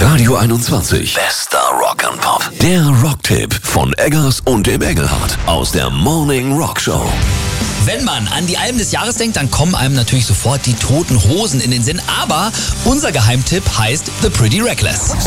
Radio 21. Bester Rock and Pop. Der Rocktipp von Eggers und dem Engelhardt aus der Morning Rock Show. Wenn man an die Alben des Jahres denkt, dann kommen einem natürlich sofort die Toten Hosen in den Sinn. Aber unser Geheimtipp heißt The Pretty Reckless.